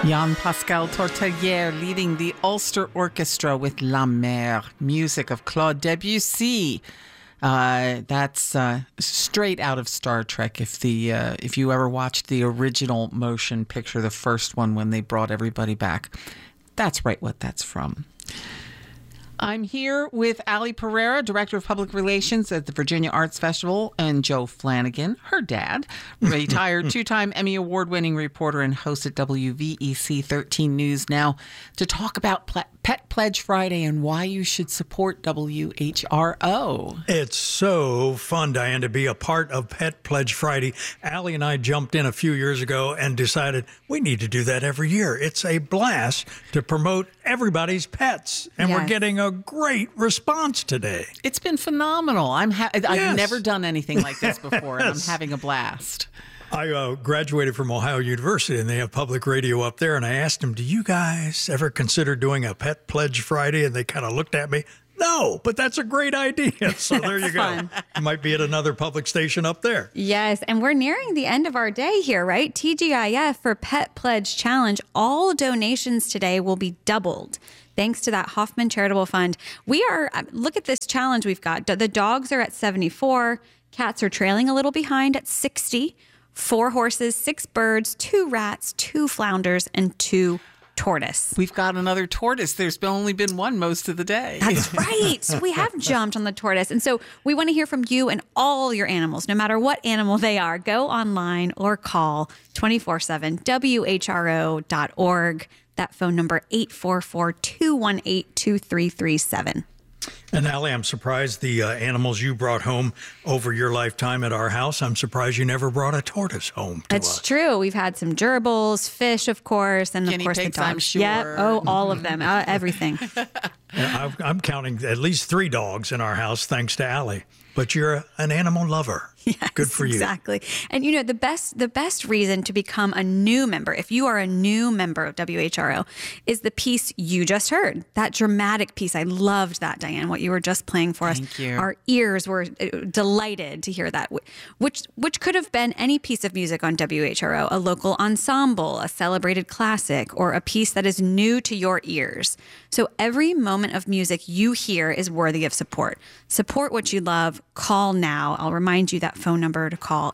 Jean-Pascal Tortelier leading the Ulster Orchestra with La Mer, music of Claude Debussy. That's straight out of Star Trek. If you ever watched the original motion picture, the first one when they brought everybody back, that's right what that's from. I'm here with Ali Pereira, Director of Public Relations at the Virginia Arts Festival, and Joe Flanagan, her dad, retired two-time Emmy Award-winning reporter and host at WVEC 13 News now, to talk about Pet Pledge Friday and why you should support WHRO. It's so fun, Diane, to be a part of Pet Pledge Friday. Ali and I jumped in a few years ago and decided we need to do that every year. It's a blast to promote everybody's pets, and we're getting a great response today. It's been phenomenal. I've never done anything like this before, and I'm having a blast. I graduated from Ohio University, and they have public radio up there, and I asked them, do you guys ever consider doing a Pet Pledge Friday? And they kind of looked at me. No, but that's a great idea. So there you go. You might be at another public station up there. Yes, and we're nearing the end of our day here, right? TGIF for Pet Pledge Challenge. All donations today will be doubled, thanks to that Hoffman Charitable Fund. Look at this challenge we've got. The dogs are at 74. Cats are trailing a little behind at 60. 4 horses, 6 birds, 2 rats, 2 flounders, and 2 tortoise. We've got another tortoise. There's only been one most of the day. That's right. We have jumped on the tortoise. And so we want to hear from you and all your animals, no matter what animal they are. Go online or call 24/7 WHRO.org. That phone number 844-218-2337. And Ali, I'm surprised the animals you brought home over your lifetime at our house, I'm surprised you never brought a tortoise home to us. It's true. We've had some gerbils, fish, of course, and guinea of course pigs, the dogs. I'm sure. Yep. Oh, all of them. Everything. I'm counting at least 3 dogs in our house, thanks to Ali. But you're an animal lover. Yes, good for you. Exactly. And you know, the best reason to become a new member, if you are a new member of WHRO, is the piece you just heard. That dramatic piece. I loved that, Diane, what you were just playing for us. Thank you. Our ears were delighted to hear that, which could have been any piece of music on WHRO, a local ensemble, a celebrated classic, or a piece that is new to your ears. So every moment of music you hear is worthy of support. Support what you love. Call now. I'll remind you that phone number to call,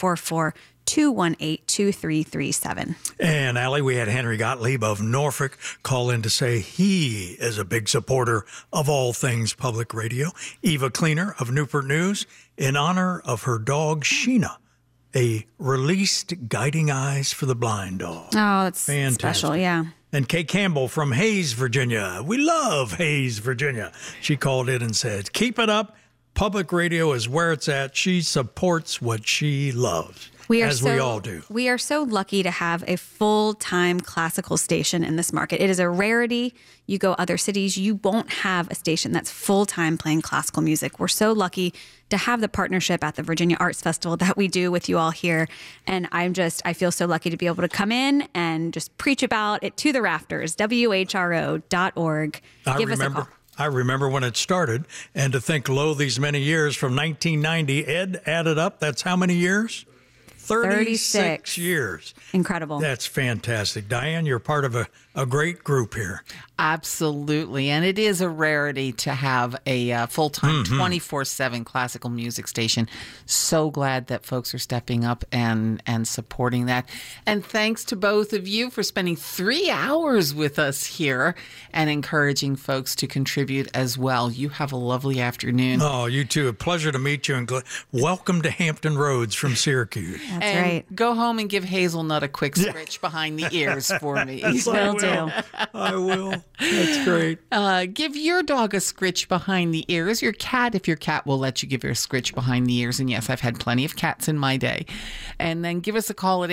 844-218-2337. And Ali, we had Henry Gottlieb of Norfolk call in to say he is a big supporter of all things public radio. Eva Cleaner of Newport News, in honor of her dog Sheena, a released Guiding Eyes for the Blind dog. Oh, that's fantastic. Special, yeah. And Kay Campbell from Hayes, Virginia. We love Hayes, Virginia. She called in and said, keep it up. Public radio is where it's at. She supports what she loves, we all do. We are so lucky to have a full-time classical station in this market. It is a rarity. You go other cities, you won't have a station that's full-time playing classical music. We're so lucky to have the partnership at the Virginia Arts Festival that we do with you all here. And I feel so lucky to be able to come in and just preach about it to the rafters. WHRO.org. Give us a call. I remember when it started, and to think, lo, these many years from 1990, Ed added up, that's how many years? 36 years. Incredible. That's fantastic. Diane, you're part of a great group here. Absolutely. And it is a rarity to have a full-time 24/7 classical music station. So glad that folks are stepping up and supporting that. And thanks to both of you for spending 3 hours with us here and encouraging folks to contribute as well. You have a lovely afternoon. Oh, you too. A pleasure to meet you. And welcome to Hampton Roads from Syracuse. That's right. Go home and give Hazelnut a quick scritch behind the ears for me. Will do. I will. That's great. Give your dog a scritch behind the ears. Your cat, if your cat will let you give her a scritch behind the ears. And yes, I've had plenty of cats in my day. And then give us a call at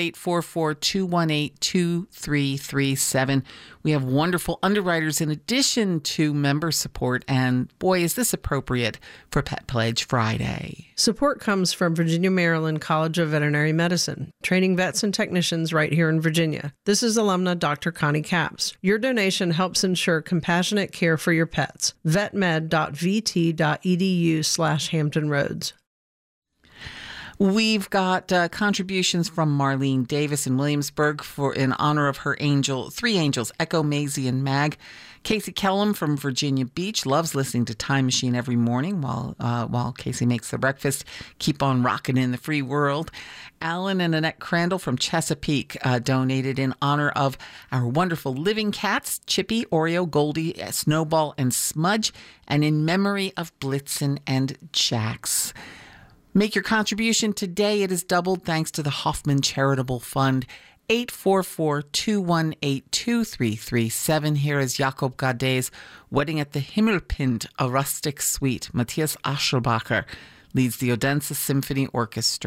844-218-2337. We have wonderful underwriters in addition to member support. And boy, is this appropriate for Pet Pledge Friday. Support comes from Virginia Maryland College of Veterinary Medicine, training vets and technicians right here in Virginia. This is alumna Dr. Connie Capps. Your donation helps ensure compassionate care for your pets. vetmed.vt.edu/Hampton Roads. We've got contributions from Marlene Davis in Williamsburg in honor of her three angels, Echo, Maisie, and Mag. Casey Kellum from Virginia Beach loves listening to Time Machine every morning while Casey makes the breakfast. Keep on rocking in the free world. Alan and Annette Crandall from Chesapeake donated in honor of our wonderful living cats, Chippy, Oreo, Goldie, Snowball, and Smudge, and in memory of Blitzen and Jax. Make your contribution today. It is doubled thanks to the Hoffman Charitable Fund. 844-218-2337. Here is Jakob Gade's Wedding at the Himmelpind, a rustic suite. Matthias Aschelbacher leads the Odense Symphony Orchestra.